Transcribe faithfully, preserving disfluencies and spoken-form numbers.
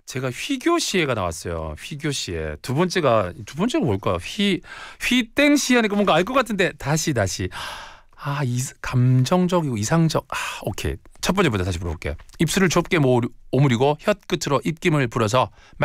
제가 휘교시에가 나왔어요. 휘교시에. 두 번째가 두 번째가 뭘까? 휘 휘땡시 하니까 뭔가 알 것 같은데 다시 다시. 아, 이, 감정적이고 이상적. 아, 오케이. 첫 번째부터 다시 물어볼게요. 입술을 좁게 모으- 오므리고 혀 끝으로 입김을 불어서